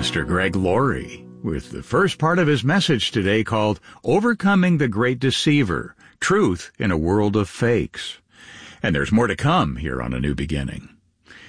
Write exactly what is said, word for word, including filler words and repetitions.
Pastor Greg Laurie with the first part of his message today called Overcoming the Great Deceiver, Truth in a World of Fakes. And there's more to come here on A New Beginning.